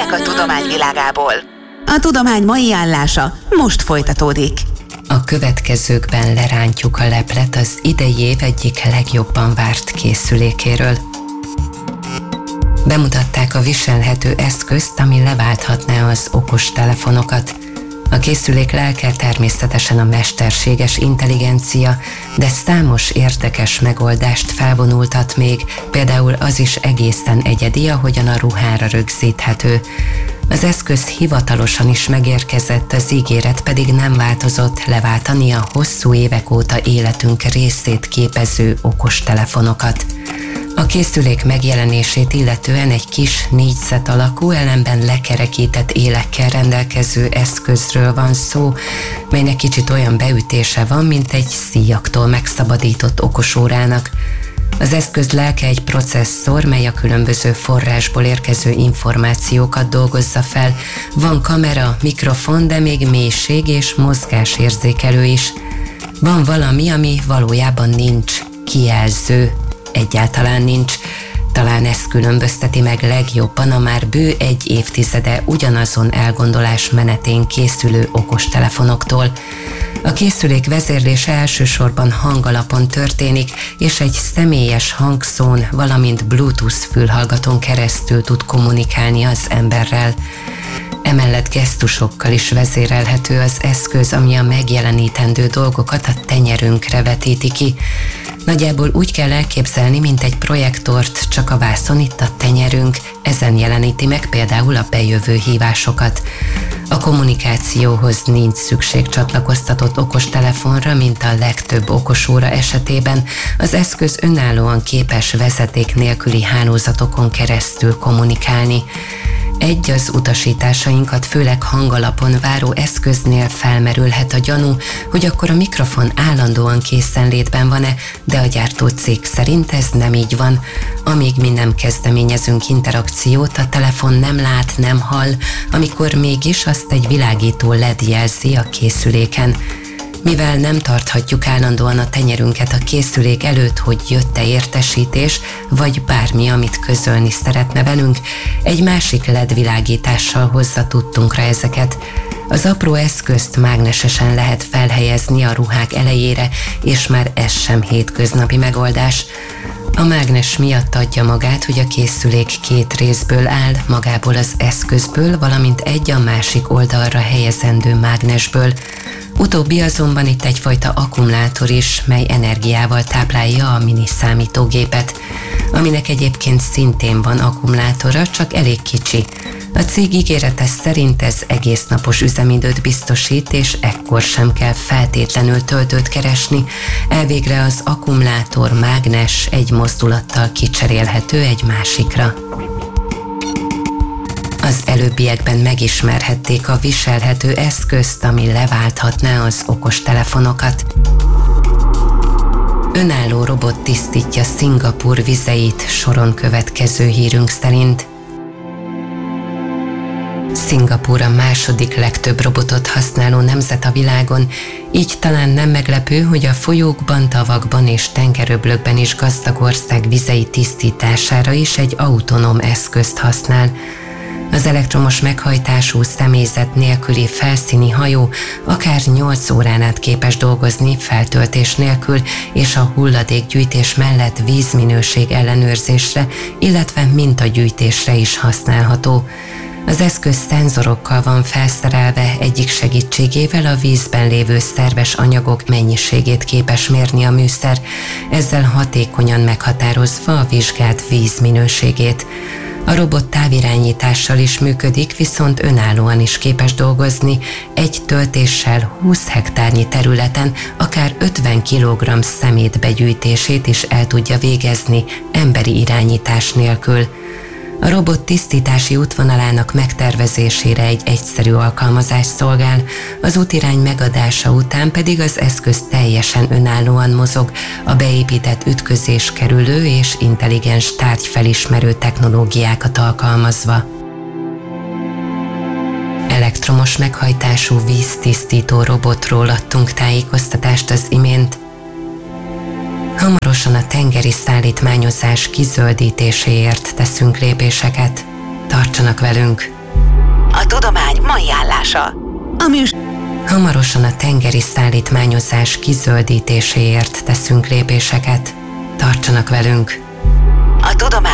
Hírek a tudomány világából. A tudomány mai állása most folytatódik. A következőkben lerántjuk a leplet az idei év egyik legjobban várt készülékéről. Bemutatták a viselhető eszközt, ami leválthatná az okostelefonokat. A készülék lelke természetesen a mesterséges intelligencia, de számos érdekes megoldást felvonultat még, például az is egészen egyedi, ahogyan a ruhára rögzíthető. Az eszköz hivatalosan is megérkezett, az ígéret pedig nem változott, leváltani a hosszú évek óta életünk részét képező okostelefonokat. A készülék megjelenését illetően egy kis négyzet alakú, ellenben lekerekített élekkel rendelkező eszközről van szó, melynek kicsit olyan beütése van, mint egy szíjaktól megszabadított okosórának. Az eszköz lelke egy processzor, mely a különböző forrásból érkező információkat dolgozza fel. Van kamera, mikrofon, de még mélység és mozgásérzékelő is. Van valami, ami valójában nincs, kijelző. Egyáltalán nincs. Talán ez különbözteti meg legjobban a már bő egy évtizede ugyanazon elgondolás menetén készülő okostelefonoktól. A készülék vezérlése elsősorban hangalapon történik, és egy személyes hangszón, valamint Bluetooth fülhallgatón keresztül tud kommunikálni az emberrel. Emellett gesztusokkal is vezérelhető az eszköz, ami a megjelenítendő dolgokat a tenyerünkre vetíti ki. Nagyjából úgy kell elképzelni, mint egy projektort, csak a vászon itt a tenyerünk, ezen jeleníti meg például a bejövő hívásokat. A kommunikációhoz nincs szükség csatlakoztatott okostelefonra, mint a legtöbb okosóra esetében. Az eszköz önállóan képes vezeték nélküli hálózatokon keresztül kommunikálni. Az utasításainkat főleg hangalapon váró eszköznél felmerülhet a gyanú, hogy akkor a mikrofon állandóan készenlétben van-e, de a gyártó cég szerint ez nem így van. Amíg mi nem kezdeményezünk interakciót, a telefon nem lát, nem hall, amikor mégis azt egy világító LED jelzi a készüléken. Mivel nem tarthatjuk állandóan a tenyerünket a készülék előtt, hogy jött-e értesítés, vagy bármi, amit közölni szeretne velünk, egy másik LED világítással hozza tudtunkra ezeket. Az apró eszközt mágnesesen lehet felhelyezni a ruhák elejére, és már ez sem hétköznapi megoldás. A mágnes miatt adja magát, hogy a készülék két részből áll, magából az eszközből, valamint egy a másik oldalra helyezendő mágnesből. Utóbbi azonban itt egyfajta akkumulátor is, mely energiával táplálja a mini számítógépet, aminek egyébként szintén van akkumulátora, csak elég kicsi. A cég ígérete szerint ez egésznapos üzemidőt biztosít, és ekkor sem kell feltétlenül töltőt keresni. Elvégre az akkumulátor mágnes egy mozdulattal kicserélhető egy másikra. Az előbbiekben megismerhették a viselhető eszközt, ami leválthatná az okostelefonokat. Önálló robot tisztítja Szingapúr vizeit, soron következő hírünk szerint. Szingapúr a második legtöbb robotot használó nemzet a világon, így talán nem meglepő, hogy a folyókban, tavakban és tengeröblökben is gazdag ország vizei tisztítására is egy autonóm eszközt használ. Az elektromos meghajtású személyzet nélküli felszíni hajó akár 8 órán át képes dolgozni feltöltés nélkül, és a hulladékgyűjtés mellett vízminőség ellenőrzésre, illetve mintagyűjtésre is használható. Az eszköz szenzorokkal van felszerelve, egyik segítségével a vízben lévő szerves anyagok mennyiségét képes mérni a műszer, ezzel hatékonyan meghatározva a vizsgált víz minőségét. A robot távirányítással is működik, viszont önállóan is képes dolgozni, egy töltéssel 20 hektárnyi területen akár 50 kg szemét begyűjtését is el tudja végezni emberi irányítás nélkül. A robot tisztítási útvonalának megtervezésére egy egyszerű alkalmazás szolgál, az útirány megadása után pedig az eszköz teljesen önállóan mozog, a beépített ütközéskerülő és intelligens tárgyfelismerő technológiákat alkalmazva. Elektromos meghajtású víztisztító robotról adtunk tájékoztatást az imént. Hamarosan a tengeri szállítmányozás kizöldítéséért teszünk lépéseket. Tartsanak velünk! tudomány mai állása. Hamarosan a tengeri szállítmányozás kizöldítéséért teszünk lépéseket. Tartsanak velünk! A tudomány